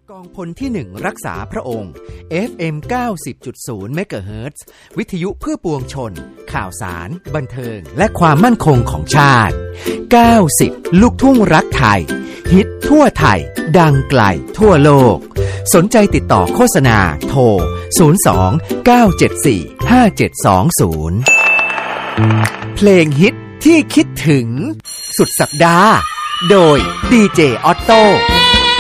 กองพลที่1รักษาพระองค์ FM 90.0 เมกะเฮิรตซ์ วิทยุเพื่อปวงชนข่าวสารบันเทิงและความมั่นคงของชาติ90ลูกทุ่งรักไทยฮิตทั่วไทยดังไกลทั่วโลกสนใจติดต่อโฆษณาโทร02 974 5720เพลงฮิตที่คิดถึงสุดสัปดาห์โดยดีเจออตโต้